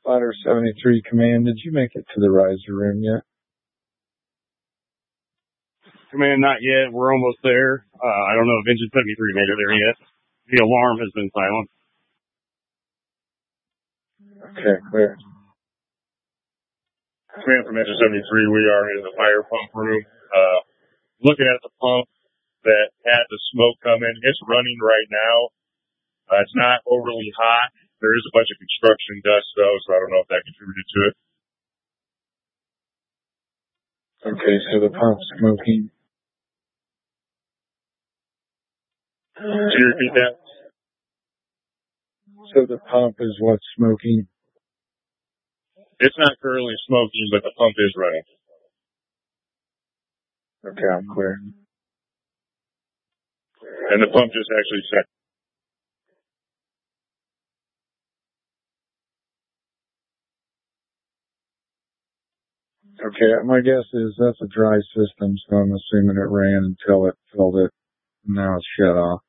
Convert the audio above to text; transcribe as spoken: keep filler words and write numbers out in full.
Spotter seventy-three Command, did you make it to the riser room yet? Command, not yet. We're almost there. Uh, I don't know if Engine seventy-three made it there yet. The alarm has been silent. Okay, clear. Command from Engine seventy-three, we are in the fire pump room. Uh, looking at the pump that had the smoke coming. It's running right now. Uh, it's not overly hot. There is a bunch of construction dust, though, so I don't know if that contributed to it. Okay, so the pump's smoking. Can you repeat that? So the pump is what's smoking? It's not currently smoking, but the pump is running. Okay, I'm clear. And the pump just actually set. Okay, my guess is that's a dry system, so I'm assuming it ran until it filled it, and now it's shut off.